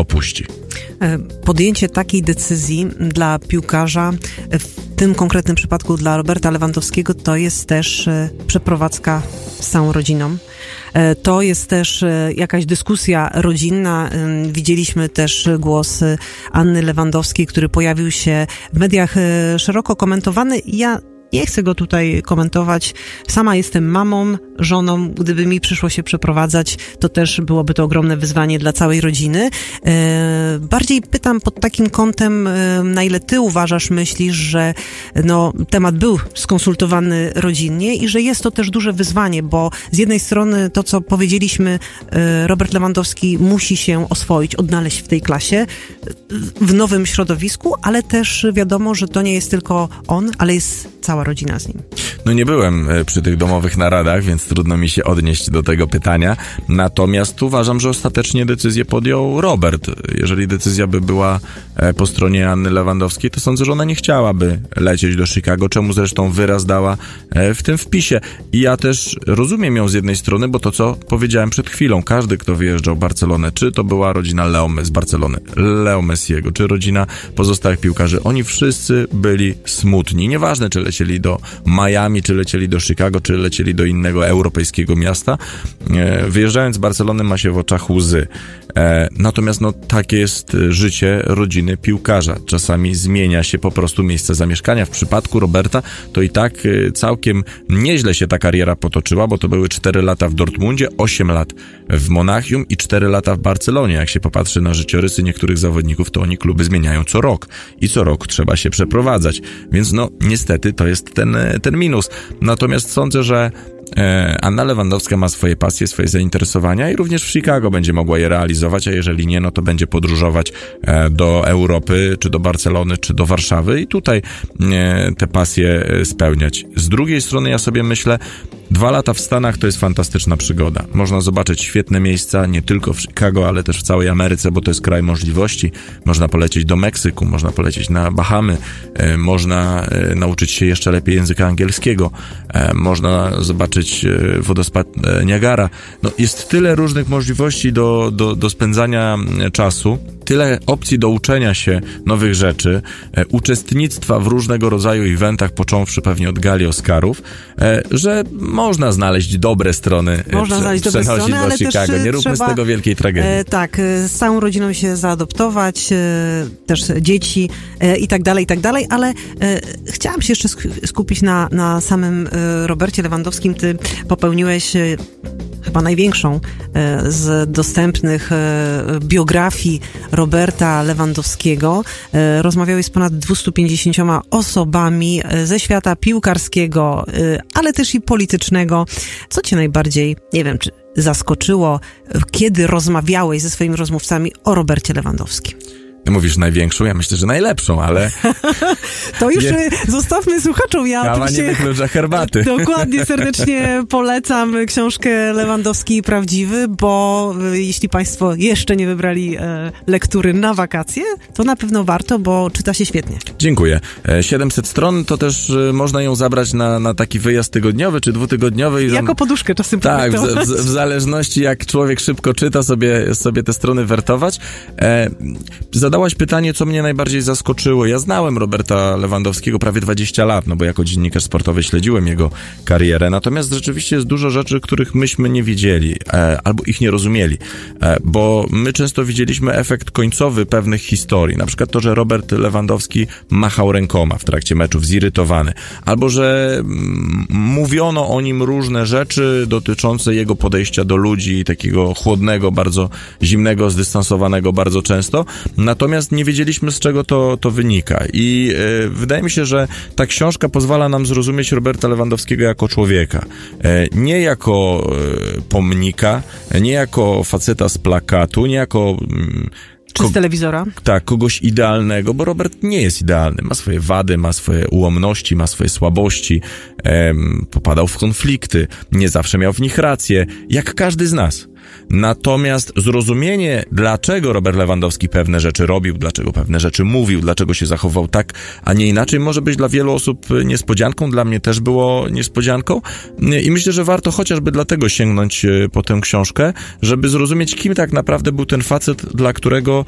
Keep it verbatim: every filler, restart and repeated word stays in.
opuści. Podjęcie takiej decyzji dla piłkarza, w tym konkretnym przypadku dla Roberta Lewandowskiego, to jest też przeprowadzka z całą rodziną. To jest też jakaś dyskusja rodzinna. Widzieliśmy też głos Anny Lewandowskiej, który pojawił się w mediach szeroko komentowany. Ja nie chcę go tutaj komentować. Sama jestem mamą, żoną. Gdyby mi przyszło się przeprowadzać, to też byłoby to ogromne wyzwanie dla całej rodziny. E, bardziej pytam pod takim kątem, e, na ile ty uważasz, myślisz, że no, temat był skonsultowany rodzinnie i że jest to też duże wyzwanie, bo z jednej strony to, co powiedzieliśmy, e, Robert Lewandowski musi się oswoić, odnaleźć w tej klasie, w nowym środowisku, ale też wiadomo, że to nie jest tylko on, ale jest cała rodzina z nim. No nie byłem przy tych domowych naradach, więc trudno mi się odnieść do tego pytania. Natomiast uważam, że ostatecznie decyzję podjął Robert. Jeżeli decyzja by była po stronie Anny Lewandowskiej, to sądzę, że ona nie chciałaby lecieć do Chicago, czemu zresztą wyraz dała w tym wpisie. I ja też rozumiem ją z jednej strony, bo to, co powiedziałem przed chwilą, każdy, kto wyjeżdżał w Barcelonę, czy to była rodzina Leo z Barcelony, Leo Messiego, czy rodzina pozostałych piłkarzy, oni wszyscy byli smutni. Nieważne, czy lecieli do Miami, czy lecieli do Chicago, czy lecieli do innego europejskiego miasta. Wyjeżdżając z Barcelony ma się w oczach łzy. Natomiast no, takie jest życie rodziny piłkarza. Czasami zmienia się po prostu miejsce zamieszkania. W przypadku Roberta to i tak całkiem nieźle się ta kariera potoczyła, bo to były cztery lata w Dortmundzie, osiem lat w Monachium i cztery lata w Barcelonie. Jak się popatrzy na życiorysy niektórych zawodników, to oni kluby zmieniają co rok i co rok trzeba się przeprowadzać. Więc no niestety to jest ten, ten minus. Natomiast sądzę, że Anna Lewandowska ma swoje pasje, swoje zainteresowania i również w Chicago będzie mogła je realizować, a jeżeli nie, no to będzie podróżować do Europy, czy do Barcelony, czy do Warszawy i tutaj te pasje spełniać. Z drugiej strony ja sobie myślę, dwa lata w Stanach to jest fantastyczna przygoda. Można zobaczyć świetne miejsca, nie tylko w Chicago, ale też w całej Ameryce, bo to jest kraj możliwości. Można polecieć do Meksyku, można polecieć na Bahamy, e, można e, nauczyć się jeszcze lepiej języka angielskiego, e, można zobaczyć e, wodospad e, Niagara. No, jest tyle różnych możliwości do, do, do spędzania czasu, tyle opcji do uczenia się nowych rzeczy, e, uczestnictwa w różnego rodzaju eventach, począwszy pewnie od gali Oscarów, e, że można znaleźć dobre strony, można prze, znaleźć dobre strony, ale Chicago. też nie róbmy trzeba, z tego wielkiej tragedii. E, tak, z całą rodziną się zaadoptować, e, też dzieci e, i tak dalej, i tak dalej, ale e, chciałam się jeszcze skupić na, na samym e, Robercie Lewandowskim. Ty popełniłeś e, chyba największą e, z dostępnych e, biografii Roberta Lewandowskiego. E, rozmawiałeś z ponad dwieście pięćdziesięcioma osobami e, ze świata piłkarskiego, e, ale też i politycznego. Co cię najbardziej, nie wiem, czy zaskoczyło, kiedy rozmawiałeś ze swoimi rozmówcami o Robercie Lewandowskim? Mówisz największą, ja myślę, że najlepszą, ale... To już nie, zostawmy słuchaczom. Ja kawa nie wyklucza herbaty. Dokładnie, serdecznie polecam książkę Lewandowski Prawdziwy, bo jeśli państwo jeszcze nie wybrali e, lektury na wakacje, to na pewno warto, bo czyta się świetnie. Dziękuję. siedemset stron to też e, można ją zabrać na, na taki wyjazd tygodniowy czy dwutygodniowy. I jako poduszkę czasem. Tak, w, w, w zależności jak człowiek szybko czyta, sobie, sobie te strony wertować. E, Zadałaś pytanie, co mnie najbardziej zaskoczyło. Ja znałem Roberta Lewandowskiego prawie dwadzieścia lat, no bo jako dziennikarz sportowy śledziłem jego karierę. Natomiast rzeczywiście jest dużo rzeczy, których myśmy nie wiedzieli, e, albo ich nie rozumieli, e, bo my często widzieliśmy efekt końcowy pewnych historii. Na przykład to, że Robert Lewandowski machał rękoma w trakcie meczów, zirytowany. Albo, że m, mówiono o nim różne rzeczy dotyczące jego podejścia do ludzi, takiego chłodnego, bardzo zimnego, zdystansowanego bardzo często. Natomiast nie wiedzieliśmy, z czego to, to wynika i e, wydaje mi się, że ta książka pozwala nam zrozumieć Roberta Lewandowskiego jako człowieka. E, nie jako e, pomnika, nie jako faceta z plakatu, nie jako... Mm, Czy z telewizora? Tak, kogoś idealnego, bo Robert nie jest idealny. Ma swoje wady, ma swoje ułomności, ma swoje słabości, em, popadał w konflikty, nie zawsze miał w nich rację, jak każdy z nas. Natomiast zrozumienie, dlaczego Robert Lewandowski pewne rzeczy robił, dlaczego pewne rzeczy mówił, dlaczego się zachował tak, a nie inaczej, może być dla wielu osób niespodzianką, dla mnie też było niespodzianką i myślę, że warto chociażby dlatego sięgnąć po tę książkę, żeby zrozumieć, kim tak naprawdę był ten facet, dla którego